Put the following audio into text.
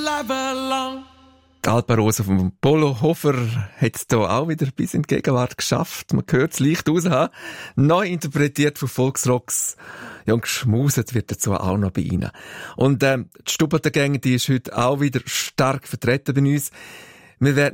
Die Alpenrose vom Polo Hofer hat es hier auch wieder bis in die Gegenwart geschafft. Man hört es leicht raus. Neu interpretiert von Volksrocks. Ja, und geschmuset wird dazu auch noch bei Ihnen. Und die Stubbertengänge, die ist heute auch wieder stark vertreten bei uns. Wir werden